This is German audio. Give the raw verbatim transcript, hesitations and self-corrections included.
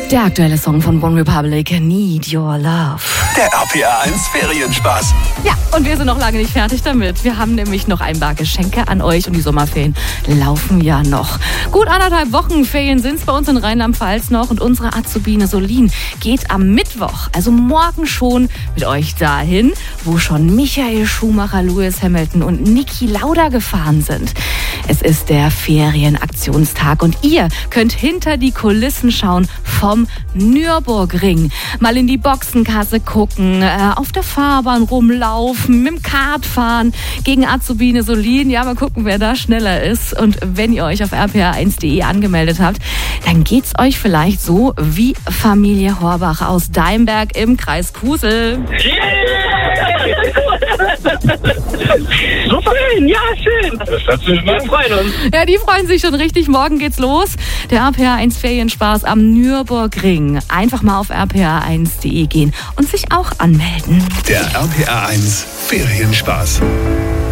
Der aktuelle Song von One Republic, Need Your Love. Der R P R eins Ferienspaß. Ja, und wir sind noch lange nicht fertig damit. Wir haben nämlich noch ein paar Geschenke an euch und die Sommerferien laufen ja noch. Gut anderthalb Wochen Ferien sind es bei uns in Rheinland-Pfalz noch und unsere Azubine Solin geht am Mittwoch, also morgen schon, mit euch dahin, wo schon Michael Schumacher, Lewis Hamilton und Niki Lauda gefahren sind. Es ist der Ferienaktionstag und ihr könnt hinter die Kulissen schauen vom Nürburgring. Mal in die Boxenkasse gucken, äh, auf der Fahrbahn rumlaufen, mit dem Kart fahren, gegen Azubine Solin. Ja, mal gucken, wer da schneller ist. Und wenn ihr euch auf r p r eins punkt d e angemeldet habt, dann geht's euch vielleicht so wie Familie Horbach aus Deimberg im Kreis Kusel. Super, ja, schön. Wir freuen uns. Ja, die freuen sich schon richtig. Morgen geht's los. Der R P R eins Ferienspaß am Nürburgring. Einfach mal auf r p r eins punkt d e gehen und sich auch anmelden. Der R P R eins Ferienspaß.